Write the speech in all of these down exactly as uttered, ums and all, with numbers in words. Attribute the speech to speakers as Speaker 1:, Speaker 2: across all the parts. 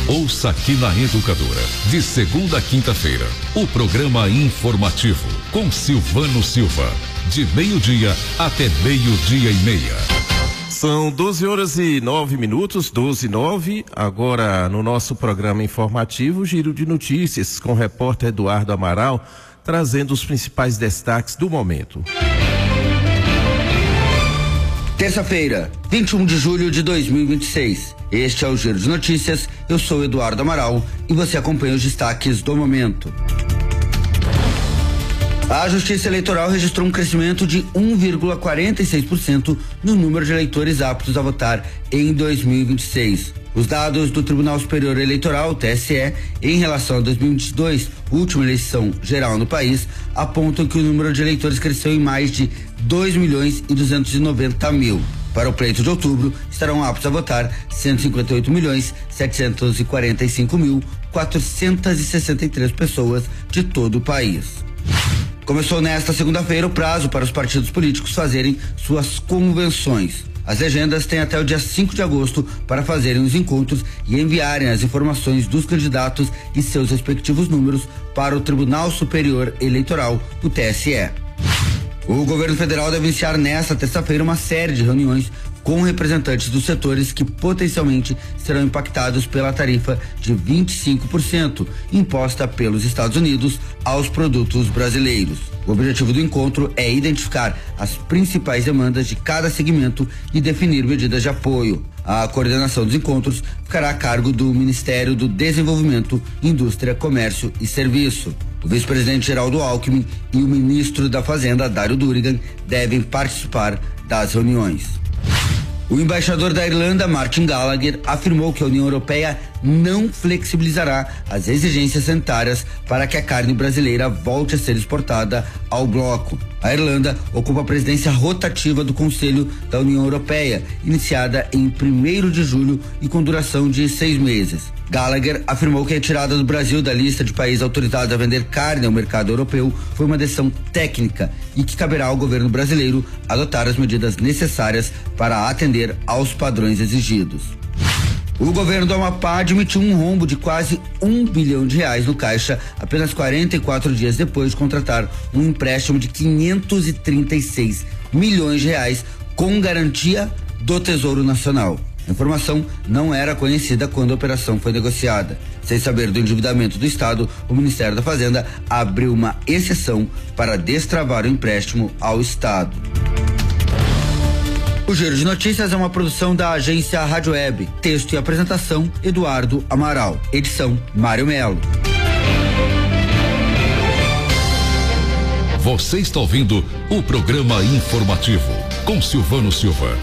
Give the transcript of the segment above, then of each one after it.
Speaker 1: Ouça aqui na Educadora, de segunda a quinta-feira, o programa informativo com Silvano Silva, de meio-dia até meio-dia e meia.
Speaker 2: São doze horas e nove minutos, doze e nove. Agora no nosso programa informativo, Giro de Notícias, com o repórter Eduardo Amaral, trazendo os principais destaques do momento.
Speaker 3: Terça-feira, vinte e um de julho de dois mil e vinte e seis. Este é o Giro de Notícias. Eu sou Eduardo Amaral e você acompanha os destaques do momento. A Justiça Eleitoral registrou um crescimento de um vírgula quarenta e seis por cento no número de eleitores aptos a votar em dois mil e vinte e seis. Os dados do Tribunal Superior Eleitoral, T S E, em relação a dois mil e vinte e dois, última eleição geral no país, apontam que o número de eleitores cresceu em mais de dois milhões e duzentos e noventa mil. Para o pleito de outubro, estarão aptos a votar cento e cinquenta e oito milhões setecentos e quarenta e cinco mil quatrocentos e sessenta e três pessoas de todo o país. Começou nesta segunda-feira o prazo para os partidos políticos fazerem suas convenções. As legendas têm até o dia cinco de agosto para fazerem os encontros e enviarem as informações dos candidatos e seus respectivos números para o Tribunal Superior Eleitoral, o T S E. O governo federal deve iniciar nesta terça-feira uma série de reuniões com representantes dos setores que potencialmente serão impactados pela tarifa de vinte e cinco por cento imposta pelos Estados Unidos aos produtos brasileiros. O objetivo do encontro é identificar as principais demandas de cada segmento e definir medidas de apoio. A coordenação dos encontros ficará a cargo do Ministério do Desenvolvimento, Indústria, Comércio e Serviço. O vice-presidente Geraldo Alckmin e o ministro da Fazenda, Dário Durigan, devem participar das reuniões. O embaixador da Irlanda, Martin Gallagher, afirmou que a União Europeia não flexibilizará as exigências sanitárias para que a carne brasileira volte a ser exportada ao bloco. A Irlanda ocupa a presidência rotativa do Conselho da União Europeia, iniciada em primeiro de julho e com duração de seis meses. Gallagher afirmou que a retirada do Brasil da lista de países autorizados a vender carne ao mercado europeu foi uma decisão técnica e que caberá ao governo brasileiro adotar as medidas necessárias para atender aos padrões exigidos. O governo do Amapá admitiu um rombo de quase um bilhão de reais no caixa apenas quarenta e quatro dias depois de contratar um empréstimo de quinhentos e trinta e seis milhões de reais com garantia do Tesouro Nacional. A informação não era conhecida quando a operação foi negociada. Sem saber do endividamento do Estado, o Ministério da Fazenda abriu uma exceção para destravar o empréstimo ao Estado. O Giro de Notícias é uma produção da agência Rádio Web. Texto e apresentação, Eduardo Amaral. Edição, Mário Melo.
Speaker 1: Você está ouvindo o programa informativo com Silvano Silva.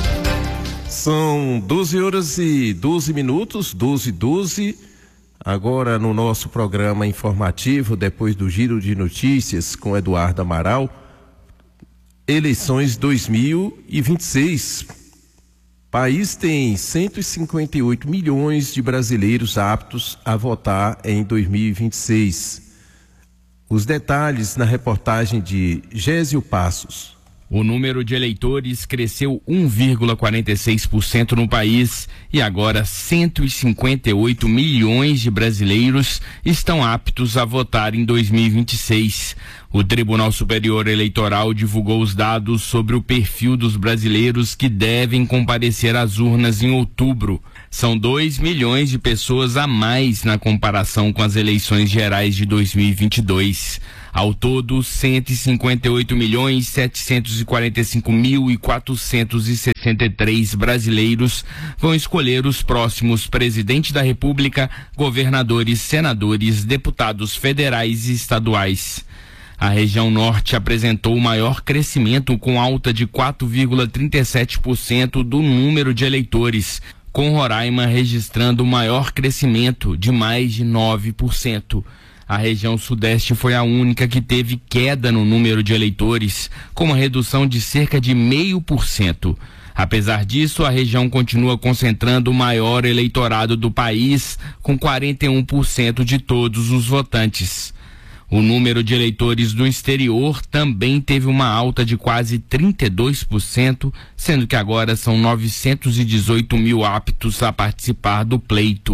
Speaker 2: São doze horas e doze minutos, doze e doze. Agora no nosso programa informativo, depois do Giro de Notícias com Eduardo Amaral, eleições dois mil e vinte e seis. O país tem cento e cinquenta e oito milhões de brasileiros aptos a votar em dois mil e vinte e seis. Os detalhes na reportagem de Gésio Passos.
Speaker 4: O número de eleitores cresceu um vírgula quarenta e seis por cento no país e agora cento e cinquenta e oito milhões de brasileiros estão aptos a votar em dois mil e vinte e seis. O Tribunal Superior Eleitoral divulgou os dados sobre o perfil dos brasileiros que devem comparecer às urnas em outubro. São dois milhões de pessoas a mais na comparação com as eleições gerais de dois mil e vinte e dois. Ao todo, cento e cinquenta e oito milhões setecentos e quarenta e cinco mil e quatrocentos e sessenta e três brasileiros vão escolher os próximos presidente da República, governadores, senadores, deputados federais e estaduais. A região norte apresentou o maior crescimento, com alta de quatro vírgula trinta e sete por cento do número de eleitores, com Roraima registrando o maior crescimento, de mais de nove por cento. A região sudeste foi a única que teve queda no número de eleitores, com uma redução de cerca de zero vírgula cinco por cento. Apesar disso, a região continua concentrando o maior eleitorado do país, com quarenta e um por cento de todos os votantes. O número de eleitores do exterior também teve uma alta de quase trinta e dois por cento, sendo que agora são novecentos e dezoito mil aptos a participar do pleito.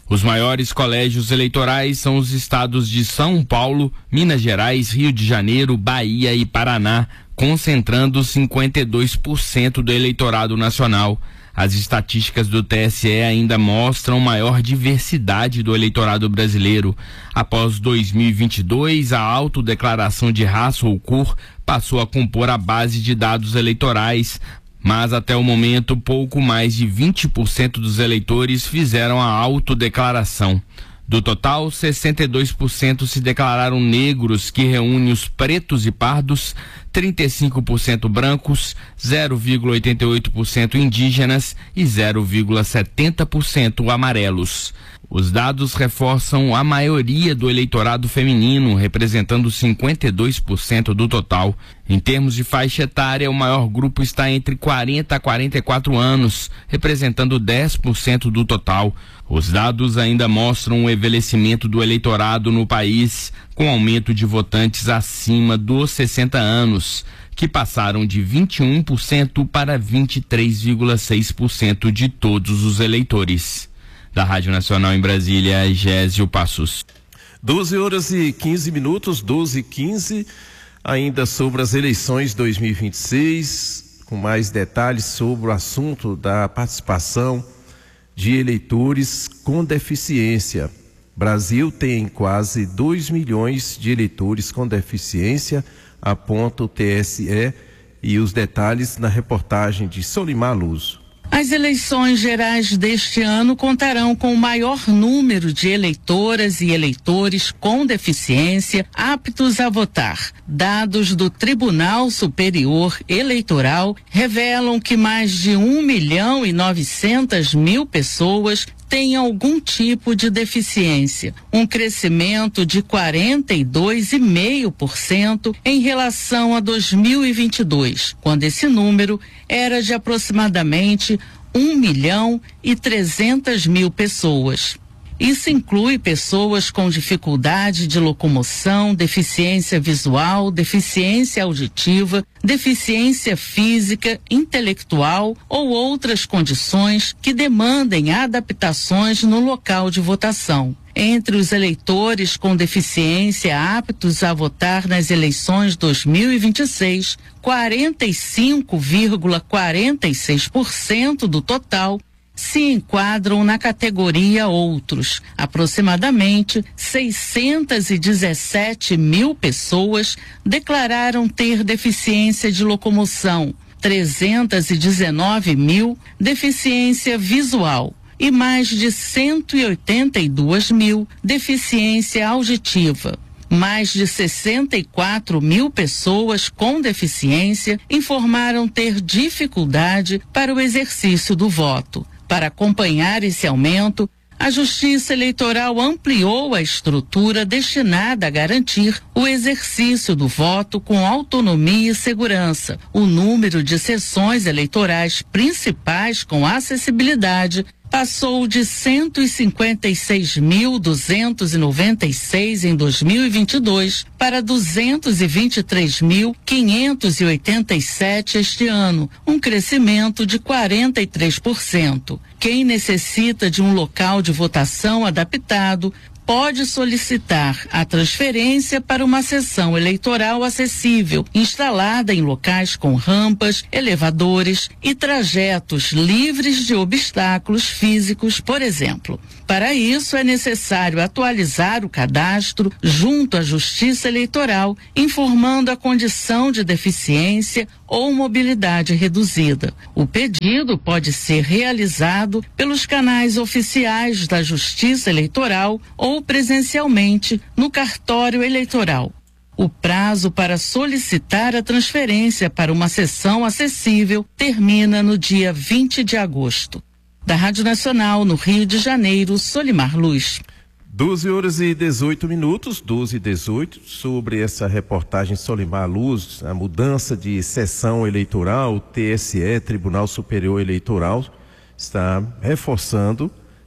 Speaker 4: Os maiores colégios eleitorais são os estados de São Paulo, Minas Gerais, Rio de Janeiro, Bahia e Paraná, concentrando cinquenta e dois por cento do eleitorado nacional. As estatísticas do T S E ainda mostram maior diversidade do eleitorado brasileiro. Após dois mil e vinte e dois, a autodeclaração de raça ou cor passou a compor a base de dados eleitorais, mas até o momento pouco mais de vinte por cento dos eleitores fizeram a autodeclaração. Do total, sessenta e dois por cento se declararam negros, que reúne os pretos e pardos, trinta e cinco por cento brancos, zero vírgula oitenta e oito por cento indígenas e zero vírgula setenta por cento amarelos. Os dados reforçam a maioria do eleitorado feminino, representando cinquenta e dois por cento do total. Em termos de faixa etária, o maior grupo está entre quarenta a quarenta e quatro anos, representando dez por cento do total. Os dados ainda mostram o envelhecimento do eleitorado no país, com aumento de votantes acima dos sessenta anos, que passaram de vinte e um por cento para vinte e três vírgula seis por cento de todos os eleitores. Da Rádio Nacional em Brasília, Gésio Passos.
Speaker 2: doze horas e quinze minutos, doze e quinze, ainda sobre as eleições dois mil e vinte e seis, com mais detalhes sobre o assunto da participação de eleitores com deficiência. Brasil tem quase dois milhões de eleitores com deficiência, aponta o T S E, e os detalhes na reportagem de Solimar Luso.
Speaker 5: As eleições gerais deste ano contarão com o maior número de eleitoras e eleitores com deficiência aptos a votar. Dados do Tribunal Superior Eleitoral revelam que mais de um milhão e novecentas mil pessoas têm algum tipo de deficiência, um crescimento de quarenta e dois vírgula cinco por cento em relação a dois mil e vinte e dois, quando esse número era de aproximadamente um milhão e trezentas mil pessoas. Isso inclui pessoas com dificuldade de locomoção, deficiência visual, deficiência auditiva, deficiência física, intelectual ou outras condições que demandem adaptações no local de votação. Entre os eleitores com deficiência aptos a votar nas eleições dois mil e vinte e seis, quarenta e cinco vírgula quarenta e seis por cento do total se enquadram na categoria outros. Aproximadamente seiscentas e dezessete mil pessoas declararam ter deficiência de locomoção, trezentas e dezenove mil deficiência visual e mais de cento e oitenta e duas mil deficiência auditiva. Mais de sessenta e quatro mil pessoas com deficiência informaram ter dificuldade para o exercício do voto. Para acompanhar esse aumento, a Justiça Eleitoral ampliou a estrutura destinada a garantir o exercício do voto com autonomia e segurança. O número de sessões eleitorais principais com acessibilidade passou de cento e cinquenta e seis mil duzentos e noventa e seis em dois mil e vinte e dois para duzentos e vinte e três mil quinhentos e oitenta e sete este ano, um crescimento de quarenta e três por cento. Quem necessita de um local de votação adaptado pode solicitar a transferência para uma sessão eleitoral acessível, instalada em locais com rampas, elevadores e trajetos livres de obstáculos físicos, por exemplo. Para isso, é necessário atualizar o cadastro junto à Justiça Eleitoral, informando a condição de deficiência ou mobilidade reduzida. O pedido pode ser realizado pelos canais oficiais da Justiça Eleitoral ou presencialmente no cartório eleitoral. O prazo para solicitar a transferência para uma sessão acessível termina no dia vinte de agosto. Da Rádio Nacional, no Rio de Janeiro, Solimar Luz.
Speaker 2: doze horas e dezoito minutos, doze e dezoito, sobre essa reportagem Solimar Luz, a mudança de sessão eleitoral, o T S E, Tribunal Superior Eleitoral, está reforçando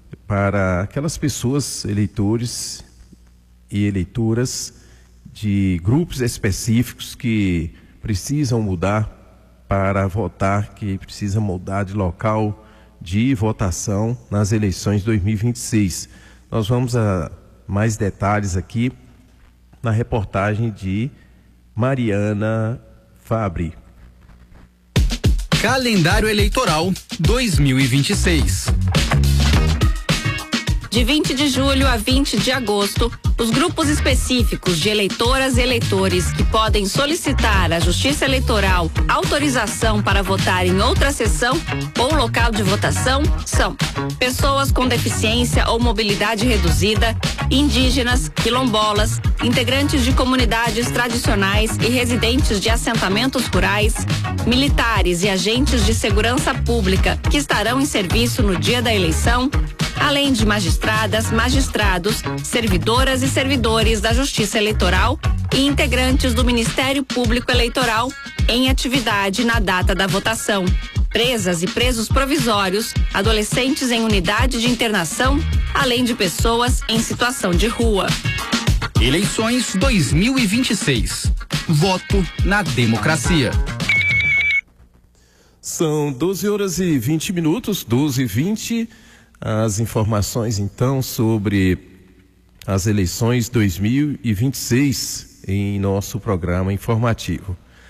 Speaker 2: para aquelas pessoas, eleitores e eleitoras de grupos específicos que precisam mudar para votar, que precisam mudar de local de votação nas eleições dois mil e vinte e seis. Nós vamos a mais detalhes aqui na reportagem de Mariana Fabri.
Speaker 6: Calendário Eleitoral dois mil e vinte e seis.
Speaker 7: De vinte de julho a vinte de agosto, os grupos específicos de eleitoras e eleitores que podem solicitar à Justiça Eleitoral autorização para votar em outra sessão ou local de votação são pessoas com deficiência ou mobilidade reduzida, indígenas, quilombolas, integrantes de comunidades tradicionais e residentes de assentamentos rurais, militares e agentes de segurança pública que estarão em serviço no dia da eleição, além de magistradas, magistrados, servidoras e servidores da Justiça Eleitoral e integrantes do Ministério Público Eleitoral em atividade na data da votação. Presas e presos provisórios, adolescentes em unidade de internação, além de pessoas em situação de rua.
Speaker 6: Eleições dois mil e vinte e seis. Voto na democracia.
Speaker 2: São doze horas e vinte minutos, doze e vinte. As informações então sobre as eleições dois mil e vinte e seis em nosso programa informativo.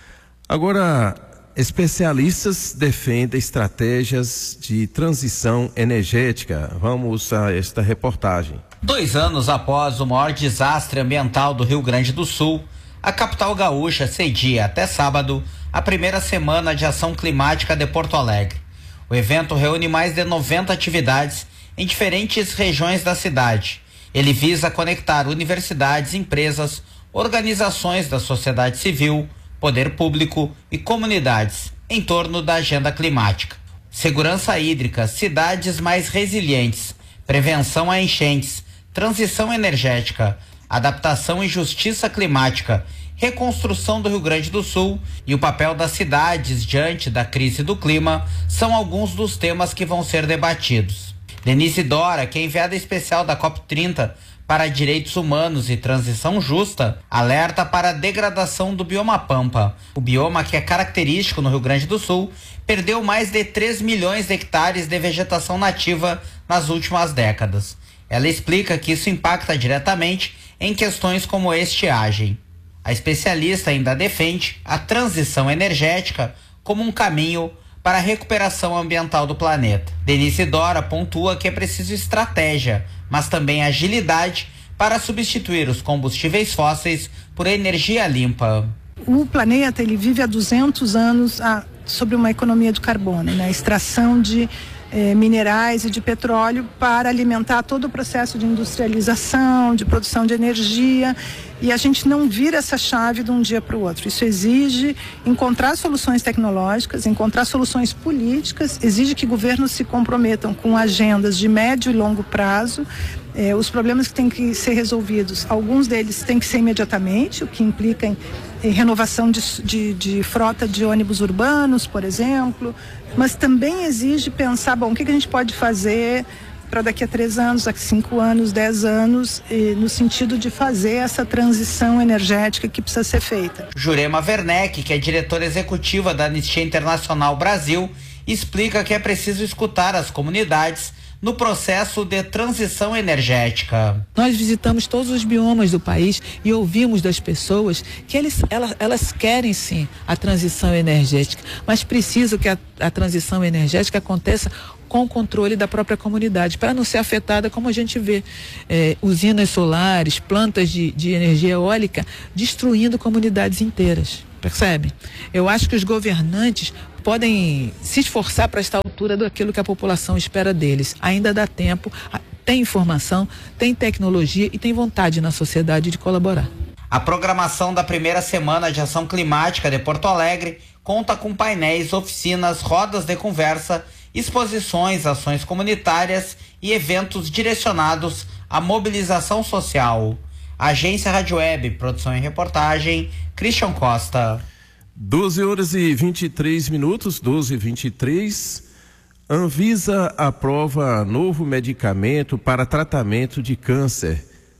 Speaker 2: Agora, especialistas defendem estratégias de transição energética. Vamos a esta reportagem.
Speaker 8: Dois anos após o maior desastre ambiental do Rio Grande do Sul, a capital gaúcha cedia até sábado a primeira semana de ação climática de Porto Alegre. O evento reúne mais de noventa atividades em diferentes regiões da cidade. Ele visa conectar universidades, empresas, organizações da sociedade civil, poder público e comunidades em torno da agenda climática. Segurança hídrica, cidades mais resilientes, prevenção a enchentes, transição energética, adaptação e justiça climática, reconstrução do Rio Grande do Sul e o papel das cidades diante da crise do clima são alguns dos temas que vão ser debatidos. Denise Dora, que é enviada especial da COP trinta para Direitos Humanos e Transição Justa, alerta para a degradação do bioma Pampa. O bioma, que é característico no Rio Grande do Sul, perdeu mais de três milhões de hectares de vegetação nativa nas últimas décadas. Ela explica que isso impacta diretamente em questões como a estiagem. A especialista ainda defende a transição energética como um caminho para a recuperação ambiental do planeta. Denise Dora pontua que é preciso estratégia, mas também agilidade para substituir os combustíveis fósseis por energia limpa.
Speaker 9: O planeta ele vive há duzentos anos a, sobre uma economia do carbono, né? Extração de eh, minerais e de petróleo para alimentar todo o processo de industrialização, de produção de energia. E a gente não vira essa chave de um dia para o outro. Isso exige encontrar soluções tecnológicas, encontrar soluções políticas, exige que governos se comprometam com agendas de médio e longo prazo. Eh, os problemas que têm que ser resolvidos, alguns deles têm que ser imediatamente, o que implica em, em renovação de, de, de frota de ônibus urbanos, por exemplo, mas também exige pensar, bom, o que, que a gente pode fazer para daqui a três anos, daqui a cinco anos, dez anos, no sentido de fazer essa transição energética que precisa ser feita.
Speaker 8: Jurema Werneck, que é diretora executiva da Anistia Internacional Brasil, explica que é preciso escutar as comunidades no processo de transição energética.
Speaker 10: Nós visitamos todos os biomas do país e ouvimos das pessoas que eles, elas, elas querem sim a transição energética, mas precisa que a, a transição energética aconteça com o controle da própria comunidade, para não ser afetada, como a gente vê, é, usinas solares, plantas de, de energia eólica destruindo comunidades inteiras, percebe? Eu acho que os governantes podem se esforçar para estar à altura daquilo que a população espera deles. Ainda dá tempo, tem informação, tem tecnologia e tem vontade na sociedade de colaborar.
Speaker 8: A programação da primeira semana de ação climática de Porto Alegre conta com painéis, oficinas, rodas de conversa, exposições, ações comunitárias e eventos direcionados à mobilização social. Agência Rádio Web, produção e reportagem, Christian Costa.
Speaker 2: doze horas e vinte e três minutos, doze e vinte e três. Anvisa aprova novo medicamento para tratamento de câncer.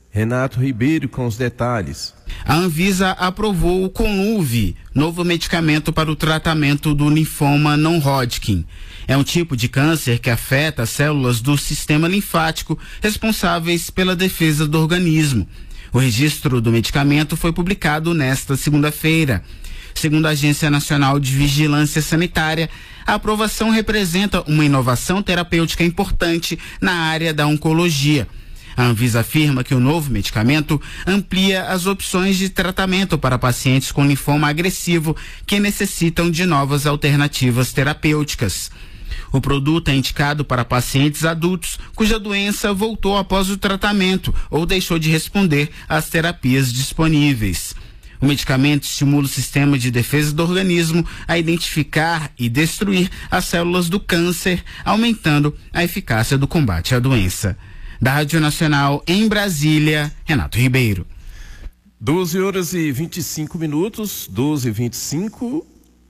Speaker 2: Renato Ribeiro com os detalhes.
Speaker 11: A Anvisa aprovou o Conluve, novo medicamento para o tratamento do linfoma não-Hodgkin. É um tipo de câncer que afeta as células do sistema linfático responsáveis pela defesa do organismo. O registro do medicamento foi publicado nesta segunda-feira. Segundo a Agência Nacional de Vigilância Sanitária, a aprovação representa uma inovação terapêutica importante na área da oncologia. A Anvisa afirma que o novo medicamento amplia as opções de tratamento para pacientes com linfoma agressivo que necessitam de novas alternativas terapêuticas. O produto é indicado para pacientes adultos cuja doença voltou após o tratamento ou deixou de responder às terapias disponíveis. O medicamento estimula o sistema de defesa do organismo a identificar e destruir as células do câncer, aumentando a eficácia do combate à doença. Da Rádio Nacional em Brasília, Renato Ribeiro.
Speaker 2: doze horas e vinte e cinco minutos, doze e vinte e cinco.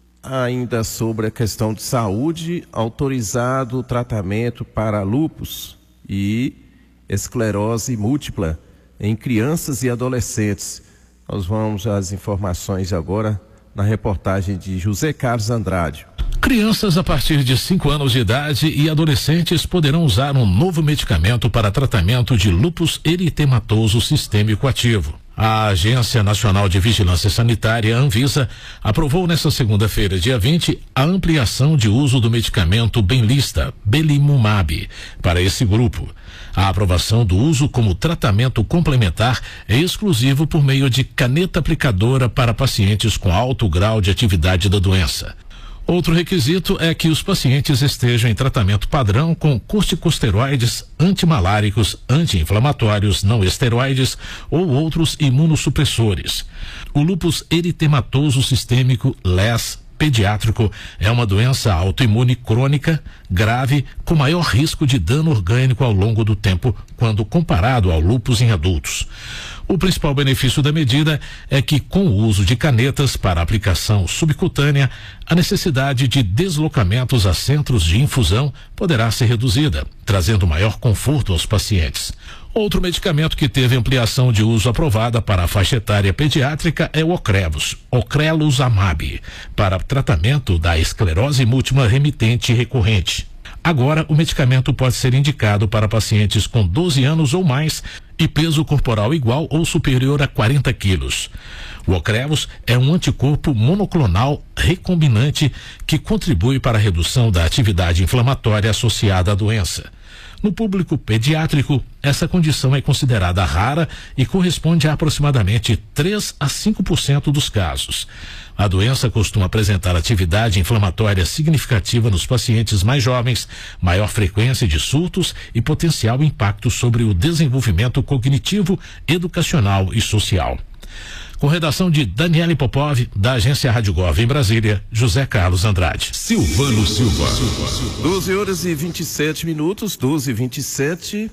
Speaker 2: Ainda sobre a questão de saúde, autorizado o tratamento para lúpus e esclerose múltipla em crianças e adolescentes. Nós vamos às informações agora na reportagem de José Carlos Andrade.
Speaker 12: Crianças a partir de cinco anos de idade e adolescentes poderão usar um novo medicamento para tratamento de lúpus eritematoso sistêmico ativo. A Agência Nacional de Vigilância Sanitária, Anvisa, aprovou nesta segunda-feira, dia vinte, a ampliação de uso do medicamento Benlysta, Belimumab, para esse grupo. A aprovação do uso como tratamento complementar é exclusivo por meio de caneta aplicadora para pacientes com alto grau de atividade da doença. Outro requisito é que os pacientes estejam em tratamento padrão com corticosteroides, antimaláricos, anti-inflamatórios, não esteroides ou outros imunossupressores. O lúpus eritematoso sistêmico, L E S, pediátrico, é uma doença autoimune crônica, grave, com maior risco de dano orgânico ao longo do tempo, quando comparado ao lúpus em adultos. O principal benefício da medida é que, com o uso de canetas para aplicação subcutânea, a necessidade de deslocamentos a centros de infusão poderá ser reduzida, trazendo maior conforto aos pacientes. Outro medicamento que teve ampliação de uso aprovada para a faixa etária pediátrica é o Ocrevus, Ocreluzumab, para tratamento da esclerose múltipla remitente recorrente. Agora, o medicamento pode ser indicado para pacientes com doze anos ou mais e peso corporal igual ou superior a quarenta quilos. O Ocrevus é um anticorpo monoclonal recombinante que contribui para a redução da atividade inflamatória associada à doença. No público pediátrico, essa condição é considerada rara e corresponde a aproximadamente três a cinco por cento dos casos. A doença costuma apresentar atividade inflamatória significativa nos pacientes mais jovens, maior frequência de surtos e potencial impacto sobre o desenvolvimento cognitivo, educacional e social. Com redação de Daniele Popov, da Agência Rádio Gov em Brasília, José Carlos Andrade.
Speaker 1: Silvano Silva.
Speaker 2: doze horas e vinte e sete minutos, doze e vinte e sete.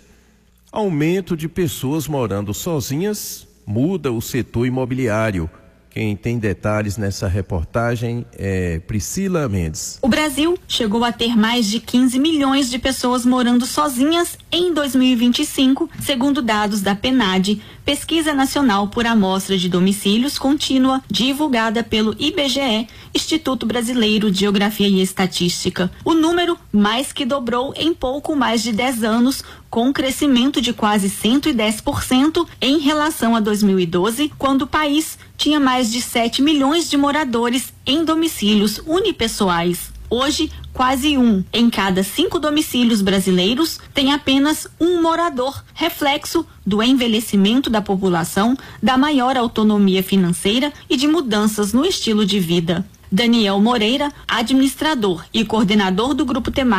Speaker 2: Aumento de pessoas morando sozinhas muda o setor imobiliário. Quem tem detalhes nessa reportagem é Priscila Mendes.
Speaker 13: O Brasil chegou a ter mais de quinze milhões de pessoas morando sozinhas em dois mil e vinte e cinco, segundo dados da PNAD, Pesquisa Nacional por Amostra de Domicílios Contínua, divulgada pelo I B G E, Instituto Brasileiro de Geografia e Estatística. O número mais que dobrou em pouco mais de dez anos, com um crescimento de quase cento e dez por cento em relação a dois mil e doze, quando o país tinha mais de sete milhões de moradores em domicílios unipessoais. Hoje, quase um em cada cinco domicílios brasileiros tem apenas um morador, reflexo do envelhecimento da população, da maior autonomia financeira e de mudanças no estilo de vida. Daniel Moreira, administrador e coordenador do grupo temático